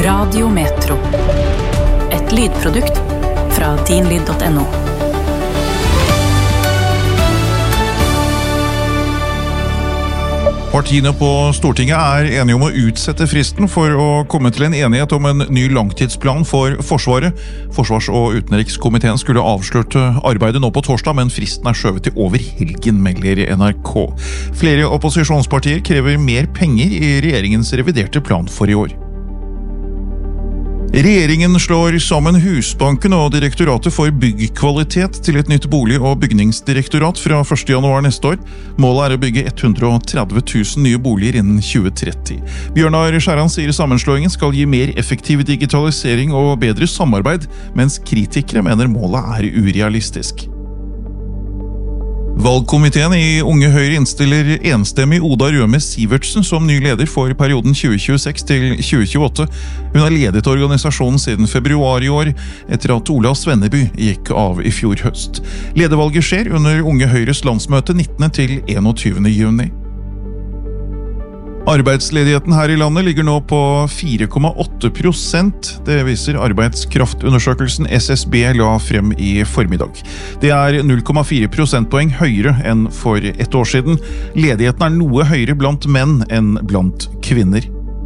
Radio Metro. Et lydprodukt fra dinlyd.no. Partiene på Stortinget enige om å utsette fristen for å komme til en enighet om en ny langtidsplan for Forsvaret. Forsvars- og utenrikskomiteen skulle avslutte arbeidet nå på torsdag, men fristen skjøvet til over helgen, melder NRK. Flere opposisjonspartier krever mer penger i regjeringens reviderte plan for i år. Regjeringen slår sammen Husbanken og Direktoratet for byggkvalitet til et nytt bolig- og bygningsdirektorat fra 1. januar neste år. Målet å bygge 130 000 nye boliger innen 2030. Bjørnar Skjæran sier sammenslåingen skal gi mer effektiv digitalisering og bedre samarbeid, mens kritikere mener målet urealistisk. Valgkomiteen i Unge Høyre innstiller enstemmig Oda Røme Sivertsen som ny leder for perioden 2026 til 2028. Hun har ledet organisasjonen siden februar i år, etter at Ola Svenneby gikk av i fjor høst. Ledervalget skjer under Unge Høyres landsmøte 19. til 21. juni. Arbeidsledigheten her i landet ligger nå på 4,8%. Det viser arbeidskraftundersøkelsen SSB la frem i formiddag. Det 0,4 prosentpoeng høyere enn for et år siden. Ledigheten noe høyere blant menn enn blant kvinner.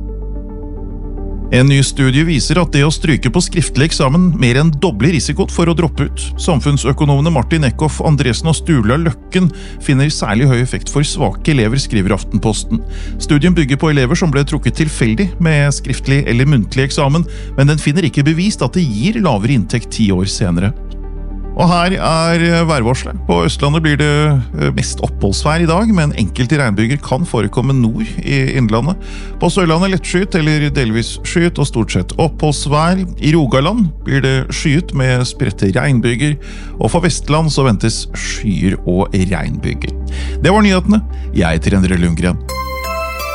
En ny studie viser at det å stryke på skriftlig eksamen mer enn dobler risikoen for å droppe ut. Samfunnsøkonomene Martin Eckhoff, Andresen og Sturla Løkken finner særlig høy effekt for svake elever, skriver Aftenposten. Studien bygger på elever som ble trukket tilfeldig med skriftlig eller muntlig eksamen, men den finner ikke bevist at det gir lavere inntekt 10 år senere. Og her værvarselet. På Østlandet blir det mest oppholdsvær i dag, men enkelte regnbyger kan forekomme nord i innlandet. På Sørlandet lettskyet eller delvis skyet og stort sett oppholdsvær. I Rogaland blir det skyet med spredte regnbyger, og for Vestland så ventes skyer og regnbyger. Det var nyhetene. Jeg heter Endre Lundgren.